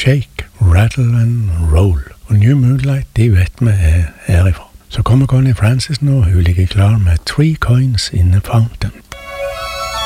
Shake, Rattle and Roll. Og New Moonlight, de vet vi herifra. Så kommer Connie Francis nå, hun ligger klar med 3 Coins in a Fountain.